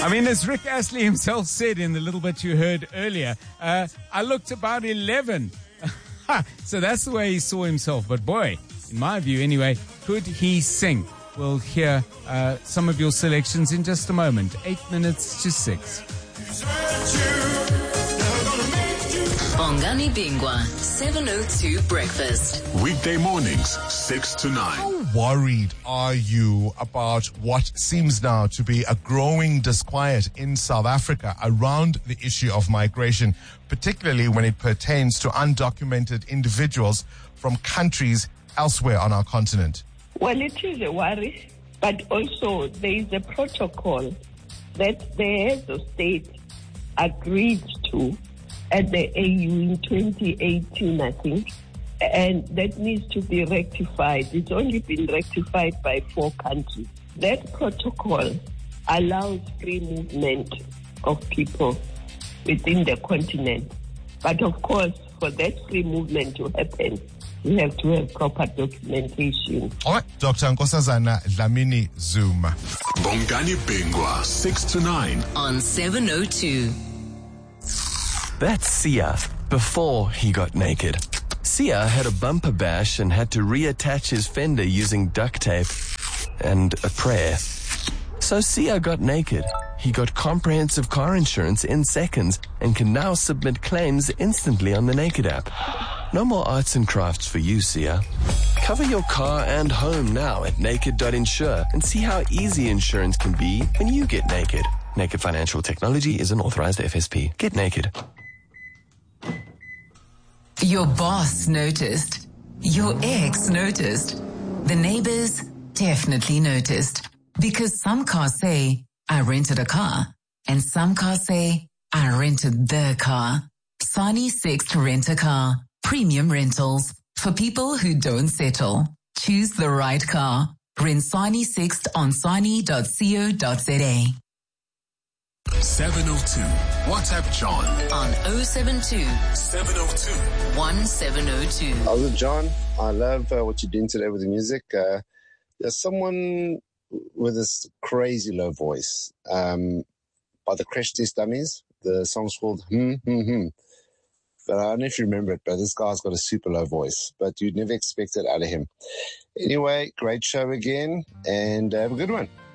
I mean, as Rick Astley himself said in the little bit you heard earlier, I looked about 11. So that's the way he saw himself. But boy, in my view anyway, could he sing? We'll hear some of your selections in just a moment. 8 minutes to 6. Bongani Bingwa, 702 Breakfast. Weekday mornings, 6 to 9. How worried are you about what seems now to be a growing disquiet in South Africa around the issue of migration, particularly when it pertains to undocumented individuals from countries elsewhere on our continent? Well, it is a worry, but also there is a protocol that the heads of state agreed to at the AU in 2018, I think, and that needs to be rectified. It's only been rectified by 4 countries. That protocol allows free movement of people within the continent. But of course, for that free movement to happen, you have to have proper documentation. All right, Dr. Nkosazana Dlamini Zuma. Bongani Bingwa, 6 to 9. On 702. That's Sia before he got naked. Sia had a bumper bash and had to reattach his fender using duct tape and a prayer. So Sia got naked. He got comprehensive car insurance in seconds and can now submit claims instantly on the Naked app. No more arts and crafts for you, Sia. Cover your car and home now at naked.insure and see how easy insurance can be when you get naked. Naked Financial Technology is an authorized FSP. Get naked. Your boss noticed. Your ex noticed. The neighbors definitely noticed. Because some cars say, I rented a car. And some cars say, I rented the car. Sani Sixt Rent a Car. Premium rentals. For people who don't settle. Choose the right car. Rent Sani Sixt on sani.co.za. 702. WhatsApp John On 072 702 1702. How's it, John? I love what you're doing today with the music. There's someone with this crazy low voice by the Crash Test Dummies. The song's called But I don't know if you remember it, but this guy's got a super low voice, but you'd never expect it out of him. Anyway, great show again, and have a good one.